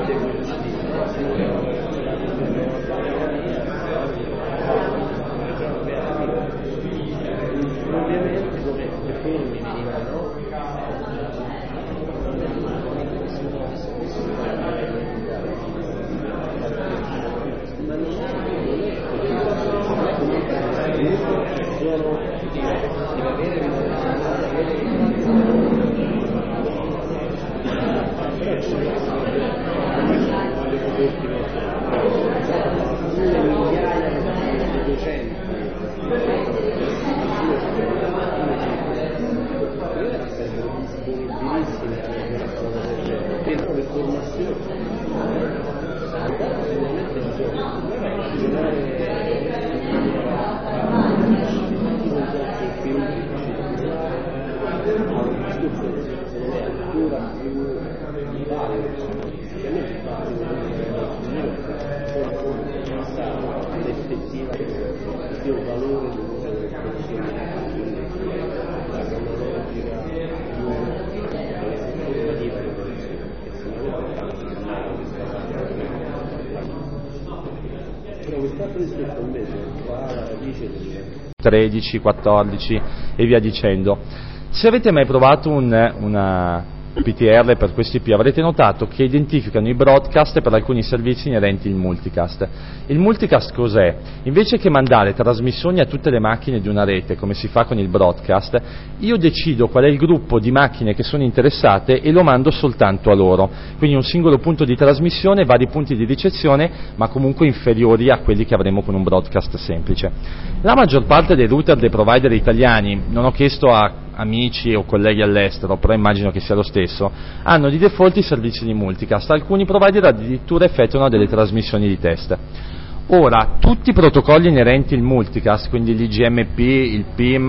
(13, 14 e via dicendo). Se avete mai provato una PTR per questi IP, avrete notato che identificano i broadcast per alcuni servizi inerenti al multicast. Il multicast cos'è? Invece che mandare trasmissioni a tutte le macchine di una rete, come si fa con il broadcast, io decido qual è il gruppo di macchine che sono interessate e lo mando soltanto a loro. Quindi un singolo punto di trasmissione, vari punti di ricezione, ma comunque inferiori a quelli che avremo con un broadcast semplice. La maggior parte dei router dei provider italiani, non ho chiesto a amici o colleghi all'estero, però immagino che sia lo stesso, hanno di default i servizi di multicast. Alcuni provider addirittura effettuano delle trasmissioni di test. Ora, tutti i protocolli inerenti al multicast, quindi l'IGMP, il PIM,